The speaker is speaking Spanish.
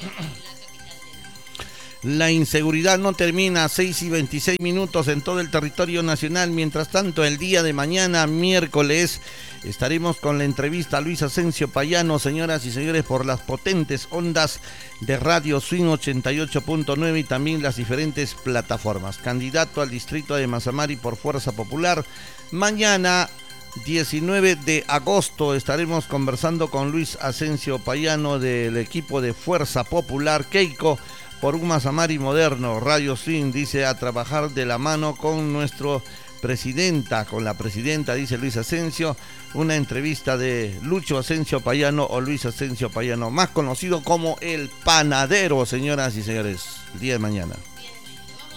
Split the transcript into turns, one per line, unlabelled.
La inseguridad no termina, 6:26 en todo el territorio nacional. Mientras tanto, el día de mañana, miércoles, estaremos con la entrevista a Luis Asensio Payano, señoras y señores, por las potentes ondas de Radio Swing 88.9 y también las diferentes plataformas. Candidato al distrito de Mazamari por Fuerza Popular. Mañana, 19 de agosto, estaremos conversando con Luis Asensio Payano del equipo de Fuerza Popular Keiko por un Mazamari moderno. Radio Swing dice a trabajar de la mano con con la presidenta, dice Luis Asensio. Una entrevista de Lucho Asensio Payano o Luis Asensio Payano, más conocido como el panadero, señoras y señores, el día de mañana.